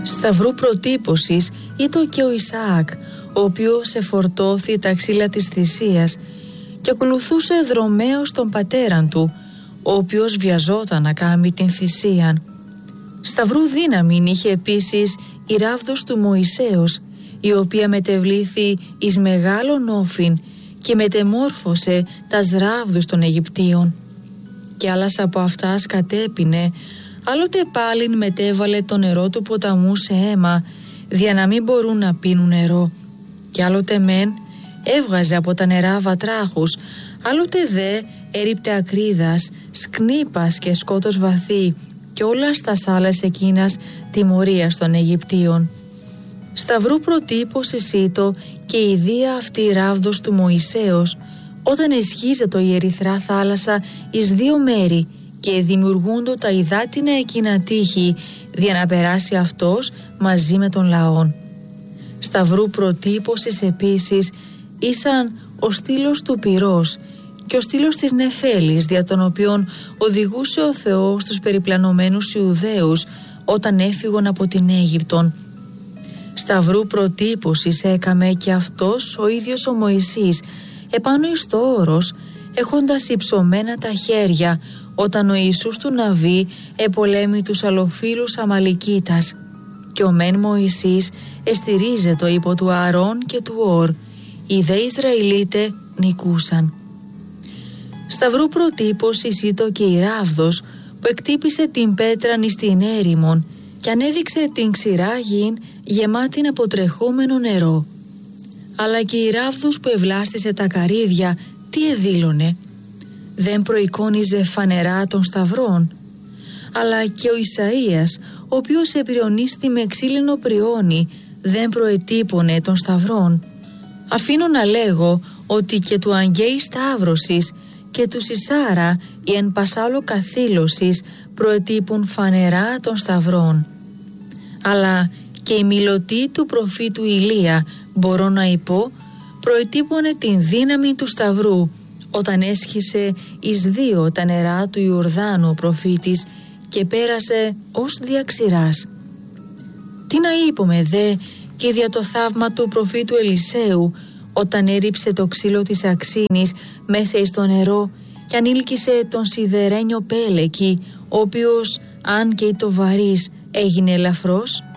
Σταυρού προτύπωσης ήταν και ο Ισαάκ, ο οποίος εφορτώθη τα ξύλα της θυσίας και ακολουθούσε δρομέως τον πατέραν του, ο οποίος βιαζόταν να κάνει την θυσία. Σταυρού δύναμην είχε επίσης η ράβδος του Μωυσέως, η οποία μετεβλήθη εις μεγάλον όφιν και μετεμόρφωσε τας ράβδους των Αιγυπτίων. Και άλλας από αυτάς κατέπινε, άλλοτε πάλιν μετέβαλε το νερό του ποταμού σε αίμα, δια να μην μπορούν να πίνουν νερό, και άλλοτε μεν έβγαζε από τα νερά βατράχους, άλλοτε δε έριπτε ακρίδας, σκνήπας και σκότος βαθύ, και όλα στα άλλας εκείνας τιμωρίας των Αιγυπτίων. Σταυρού προτύπωσης ήτο και η ιδία αυτή ράβδος του Μωυσέως, όταν εσχίζεται η ερυθρά θάλασσα εις δύο μέρη και δημιουργούντο τα υδάτινα εκείνα τείχη, δια να περάσει αυτός μαζί με τον λαόν. Σταυρού προτύπωσης επίσης ήσαν ο στήλος του πυρός και ο στήλος της Νεφέλης, δια τον οποίον οδηγούσε ο Θεός τους περιπλανωμένους Ιουδαίους όταν έφυγαν από την Αίγυπτον. Σταυρού προτύπωσης έκαμε και αυτός ο ίδιος ο Μωυσής επάνω εις το όρος, έχοντας υψωμένα τα χέρια, όταν ο Ιησούς του Ναβί επολέμει τους αλλοφύλους Αμαλικίτας, και ο μεν Μωυσής εστηρίζεται υπό του Ααρών και του Ορ, οι δε Ισραηλίτε νικούσαν. Σταυρού προτύπωσης ήτο και η ράβδος που εκτύπησε την πέτραν εις την έρημον και ανέδειξε την ξηρά γην γεμάτην από τρεχούμενο νερό. Αλλά και η ράβδος που ευλάστησε τα καρύδια τι εδήλωνε? Δεν προεικόνιζε φανερά των σταυρών? Αλλά και ο Ισαΐας, ο οποίος επειρονίστη με ξύλινο πριόνι, δεν προετύπωνε των σταυρών? Αφήνω να λέγω ότι και του Αγγέη Σταύρωσης και του Σισάρα η εν πασάλο καθήλωσης προετύπουν φανερά των σταυρών. Αλλά και η μιλωτή του προφήτου Ηλία, μπορώ να υπώ, προετύπωνε την δύναμη του σταυρού όταν έσχισε εις δύο τα νερά του Ιορδάνου ο προφήτης και πέρασε ως διαξηράς. Τι να είπουμε δε και δια το θαύμα του προφήτου Ελισέου, όταν έριψε το ξύλο της αξίνης μέσα εις το νερό και ανήλκησε τον σιδερένιο πέλεκι, ο οποίος αν και το βαρύς έγινε ελαφρός?